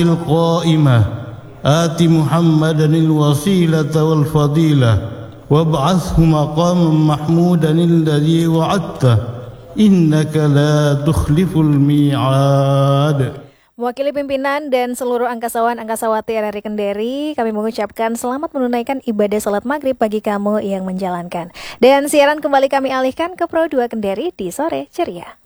القائمة آت محمدا الوسيلة والفضيلة وابعثه مقاما محمودا الذي وعدته إنك لا تخلف الميعاد. Mewakili pimpinan dan seluruh angkasawan-angkasawati RRI Kendari, kami mengucapkan selamat menunaikan ibadah salat maghrib bagi kamu yang menjalankan. Dan siaran kembali kami alihkan ke Pro 2 Kendari di Sore Ceria.